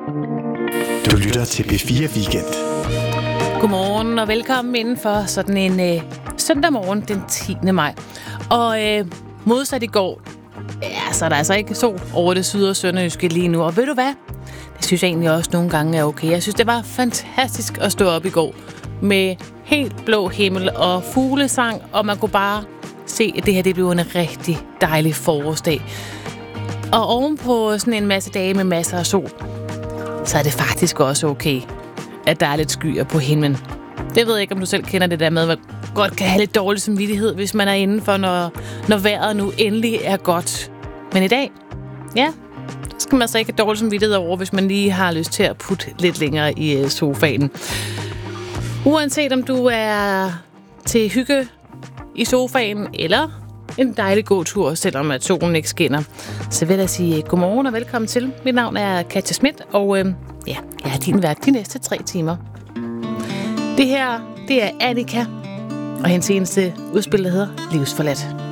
Du lytter til B4 Weekend. Godmorgen og velkommen indenfor sådan en søndag morgen den 10. maj. Og modsat i går, ja, så er der altså ikke sol over det syd- og sønderjyske lige nu. Og ved du hvad? Det synes jeg egentlig også nogle gange er okay. Jeg synes, det var fantastisk at stå op i går med helt blå himmel og fuglesang, og man kunne bare se, at det her det blev en rigtig dejlig forårsdag. Og ovenpå sådan en masse dage med masser af sol, så er det faktisk også okay, at der er lidt skyer på himlen. Det ved jeg ikke, om du selv kender det der med, at man godt kan have lidt dårlig samvittighed, hvis man er indenfor, når vejret nu endelig er godt. Men i dag, ja, så skal man altså ikke have dårlig samvittighed over, hvis man lige har lyst til at putte lidt længere i sofaen. Uanset om du er til hygge i sofaen, eller en dejlig god tur, selvom at solen ikke skinner, så vil jeg sige godmorgen og velkommen til. Mit navn er Katja Schmidt, og jeg er din vært de næste 3 timer. Det her, det er Annika, og hendes eneste udspil, der hedder Livsforladt.